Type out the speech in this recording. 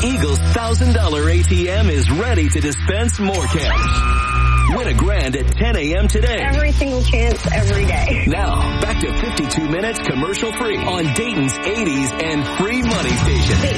Eagle's $1,000 ATM is ready to dispense more cash. Win $1,000 at 10 a.m. today. Every single chance, every day. Now, back to 52 minutes commercial free on Dayton's 80s and free money station.